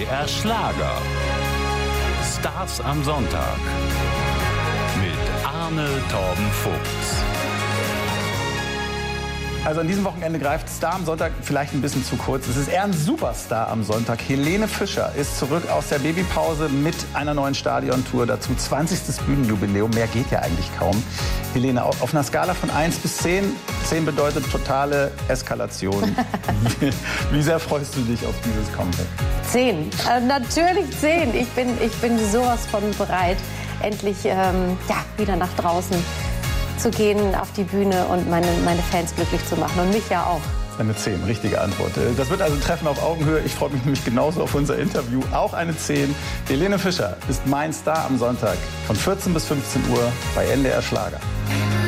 NDR Schlager. Stars am Sonntag mit Arne Torben Fuchs. Also an diesem Wochenende greift Star am Sonntag vielleicht ein bisschen zu kurz. Es ist eher ein Superstar am Sonntag. Helene Fischer ist zurück aus der Babypause mit einer neuen Stadiontour. Dazu 20. Bühnenjubiläum. Mehr geht ja eigentlich kaum. Helene, auf einer Skala von 1 bis 10. 10 bedeutet totale Eskalation. Wie sehr freust du dich auf dieses Comeback? 10. Natürlich 10. Ich bin sowas von bereit, endlich wieder nach draußen zu gehen, auf die Bühne und meine Fans glücklich zu machen. Und mich ja auch. Eine 10, richtige Antwort. Das wird also ein Treffen auf Augenhöhe. Ich freue mich nämlich genauso auf unser Interview. Auch eine 10. Helene Fischer ist mein Star am Sonntag von 14 bis 15 Uhr bei NDR Schlager.